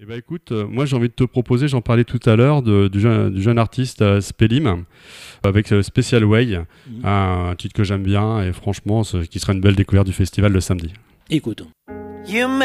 bah écoute, moi j'ai envie de te proposer, j'en parlais tout à l'heure, du jeune artiste Spelim, avec Special Way, un titre que j'aime bien et franchement qui sera une belle découverte du festival le samedi. Écoutons.